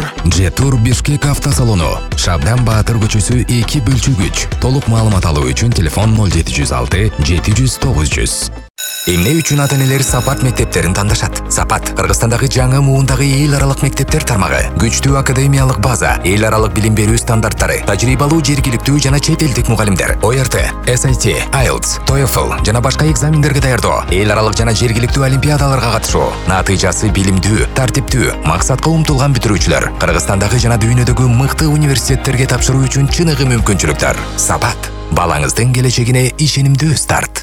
Жетур Бишкек автосалону. Шабдан Баатыр көчөсү 2 бөлчүгүч. Толук маалымат алуу үчүн телефон 0706 700 900. Эмне үчүн ата-энелер Сапат мектептерин тандашат? Сапат Кыргызстандагы жаңы муундагы эл аралык мектептер тармагы. Күчтүү академиялык база, эл аралык билим берүү стандарттары, тажрыйбалуу жергиликтүү жана чет элдик мугалимдер, ORT, SAT, IELTS, TOEFL жана башка экзамендерге даярдоо, эл аралык жана жергиликтүү олимпиадаларга катышуу. Натыйжасы билимдүү, тартиптүү, максатка умтулган бүтүрүүчүлөр Кыргызстандагы жана дүйнөдөгү мыкты университеттерге тапшыруу үчүн чыныгы мүмкүнчүлүктөр. Сапат балаңыздын келечегине ишенимдүү старт.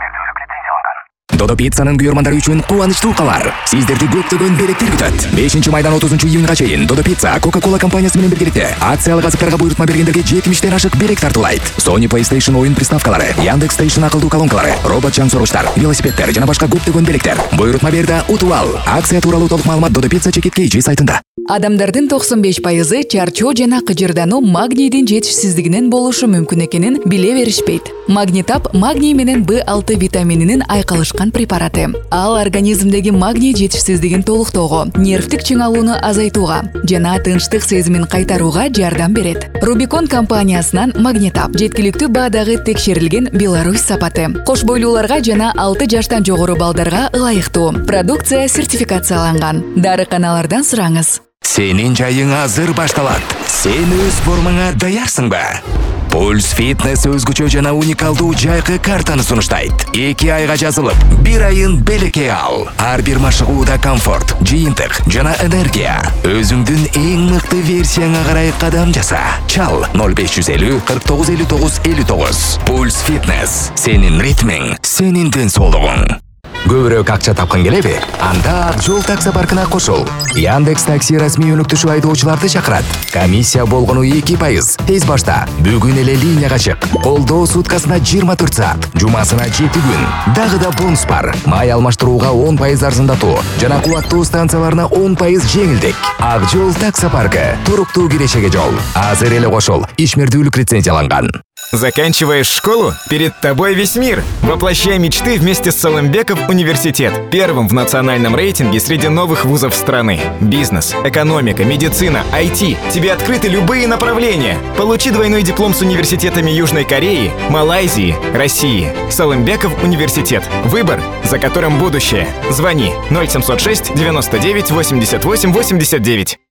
Додо пиццанын күйөрмандары үчүн кубанычтуу кабар. Сиздерди көптөгөн белектер күтөт. 5 майдан 30 июнга чейин Додо пицца Coca-Cola компаниясы менен биргеликте акциялык азыктарга буйрутма бергендерге 70-тен ашык белек тартуулайт. Sony PlayStation oyun приставкалары, Яндекс Station акылдуу колонкалары, робот чаң соргучтар, велосипедтер жана башка көптөгөн белектер. Буйрутма берде утуп ал. Акция тууралуу толук маалымат Додо пицца чекит сайтында. Адамдардын 95% чарчоо жана кыжырдануу магнийдин жетишсиздигинен болушу мүмкүн экенин биле беришпейт. Магнитап магний менен B6 витамининин айкалышкан препараты. Ал организмдеги магний жетишсиздигин толуктоого, нервтик чыңалууну азайтууга жана тынчтык сезимин кайтарууга жардам берет. Rubicon компаниясынан Магнитап жеткиликтүү баадагы текшерилген Беларусь сапаты. Кош бойлууларга жана 6 жаштан жогору балдарга ылайыктуу. Продукция сертификацияланган. Дарыканалардан сураңыз. Сенин жайың азыр башталат. Сен өз формаңа даярсыңбы? Pulse Fitness өзгөчө жана уникалдуу жайкы картаны сунуштайт. 2 айга жазылып, 1 айын белекке ал. Ар бир машыгууда комфорт, жыйынтык жана энергия. Өзүңдүн эң мыкты версияңа карай кадам жаса. Чал 0550 49 59 59. Pulse Fitness. Сенин ритмиң, сенин ден соолугуң. Көбүрөөк акча тапкың келеби? Анда Жол таксопаркына кошул. Яндекс Такси расмий өнүктүшүү айдоочуларды чакырат. Комиссия болгону 2%. Тез башта. Бүгүн эле линияга чык. Колдоо суткасына 24 саат, жумасына 7 күн. Дагы да бонус бар. Май алмаштырууга 10% арзандатуу жана кубаттуу станцияларына 10% жеңилдик. Ак Жол таксопаркы. Туруктуу кирешеге жол. Азыр эле кошул. Ишмердүүлүк лицензияланган. Заканчиваешь школу? Перед тобой весь мир. Воплощай мечты вместе с Салымбеков университет. Первым в национальном рейтинге среди новых вузов страны. Бизнес, экономика, медицина, IT. Тебе открыты любые направления. Получи двойной диплом с университетами Южной Кореи, Малайзии, России. Салымбеков университет. Выбор, за которым будущее. Звони 0706 99 88 89.